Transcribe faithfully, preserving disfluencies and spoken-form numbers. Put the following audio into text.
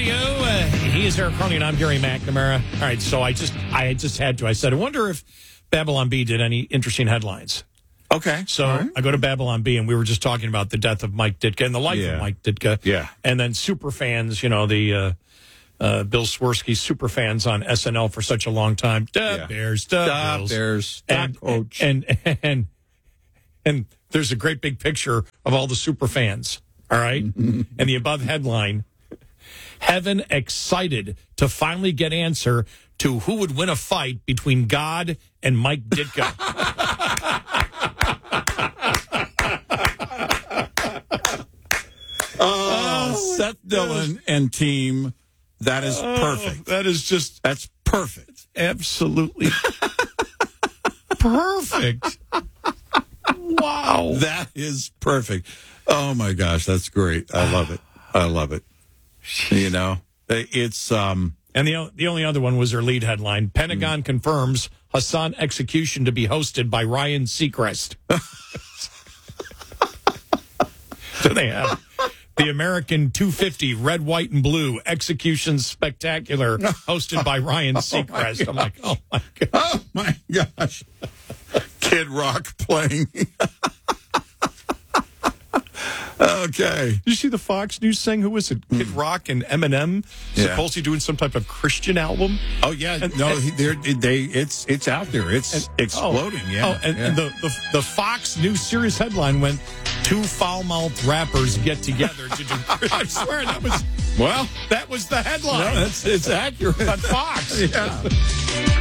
Radio. Uh, he is Eric Carney, and I'm Gary McNamara. All right, so I just I just had to. I said, I wonder if Babylon Bee did any interesting headlines. Okay. So right. I go to Babylon Bee, and we were just talking about the death of Mike Ditka and the life Yeah. of Mike Ditka. Yeah. And then super fans, you know, the uh, uh, Bill Swirsky super fans on S N L for such a long time. Da Yeah. Bears, da Da Bills. Bears, da and, Coach. And, and, and, and there's a great big picture of all the super fans. All right. And the above headline, Heaven excited to finally get answer to who would win a fight between God and Mike Ditka. Oh, Seth Dillon and team. That is perfect. That is just That's perfect. absolutely perfect. Wow. That is perfect. Oh my gosh, that's great. I love it. I love it. You know, it's um And the o- the only other one was their lead headline. Pentagon confirms Hassan execution to be hosted by Ryan Seacrest. So they have the American two fifty red, white, and blue execution spectacular hosted by Ryan Seacrest. I'm like, oh my God. oh my gosh. Kid Rock playing. Okay. Did you see the Fox News thing? Who was it? Kid Rock and Eminem Yeah. supposedly doing some type of Christian album? Oh yeah, And- no, and- he- they're, they it's it's out there. It's exploding. Oh, yeah, oh, and, yeah. and the, the the Fox News series headline went, two foul-mouthed rappers get together to do. I swear that was well, that was the headline. no, that's it's accurate on Fox. Yeah.